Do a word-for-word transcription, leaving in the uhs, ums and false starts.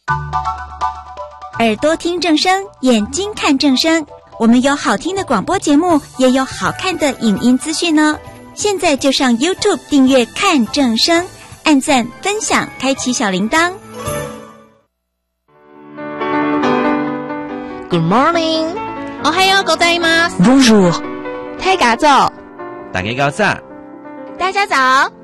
耳朵听正声，眼睛看正声。我们有好听的广播节目，也有好看的影音资讯哦。现在就上 YouTube 订阅看正声，按赞分享，开启小铃铛。 Good morning， おはようございます。 Bonjour， 大家早， 大家早， 大家早。